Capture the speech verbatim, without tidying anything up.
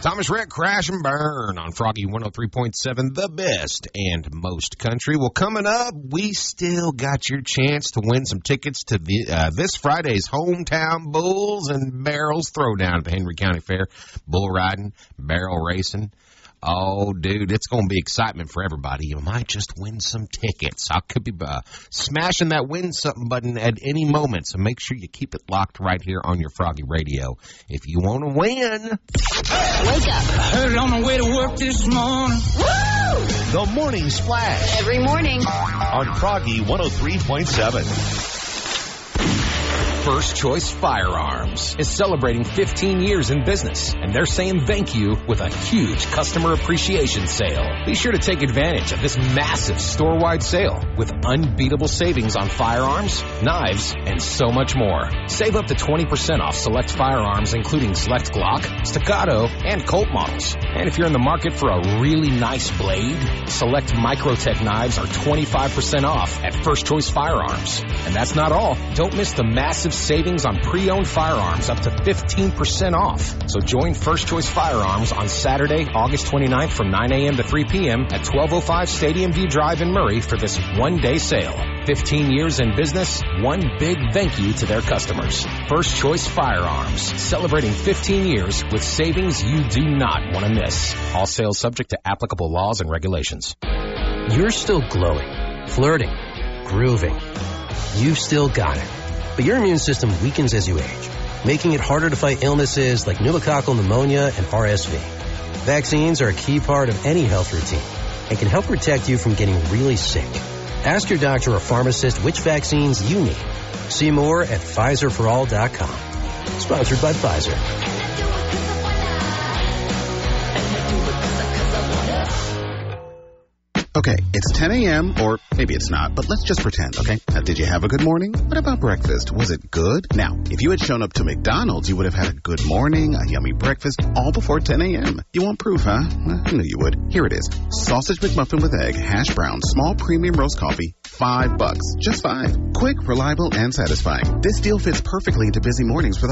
Thomas Rhett, Crash and Burn on Froggy one oh three point seven, the best and most country. Well, coming up, we still got your chance to win some tickets to the uh, this Friday's Hometown Bulls and Barrels Throwdown at the Henry County Fair. Bull riding, barrel racing. Oh, dude, it's going to be excitement for everybody. You might just win some tickets. I could be uh, smashing that win something button at any moment, so make sure you keep it locked right here on your Froggy Radio if you want to win. Wake up. Heard it on the way to work this morning. Woo! The Morning Splash. Every morning. On Froggy one oh three point seven. First Choice Firearms is celebrating fifteen years in business, and they're saying thank you with a huge customer appreciation sale. Be sure to take advantage of this massive store-wide sale with unbeatable savings on firearms, knives, and so much more. Save up to twenty percent off select firearms, including select Glock, Staccato, and Colt models. And if you're in the market for a really nice blade, select Microtech knives are twenty-five percent off at First Choice Firearms. And that's not all. Don't miss the massive savings on pre-owned firearms up to fifteen percent off. So join First Choice Firearms on Saturday, August twenty-ninth from nine a.m. to three p.m. at twelve oh five Stadium View Drive in Murray for this one-day sale. fifteen years in business, one big thank you to their customers. First Choice Firearms, celebrating fifteen years with savings you do not want to miss. All sales subject to applicable laws and regulations. You're still glowing, flirting, grooving. You've still got it. But your immune system weakens as you age, making it harder to fight illnesses like pneumococcal pneumonia and R S V. Vaccines are a key part of any health routine and can help protect you from getting really sick. Ask your doctor or pharmacist which vaccines you need. See more at Pfizer for all dot com. Sponsored by Pfizer. Okay, it's ten a.m., or maybe it's not, but let's just pretend, okay? Now, did you have a good morning? What about breakfast? Was it good? Now, if you had shown up to McDonald's, you would have had a good morning, a yummy breakfast, all before ten a.m. You want proof, huh? Well, I knew you would. Here it is. Sausage McMuffin with egg, hash brown, small premium roast coffee, five bucks. Just five. Quick, reliable, and satisfying. This deal fits perfectly into busy mornings with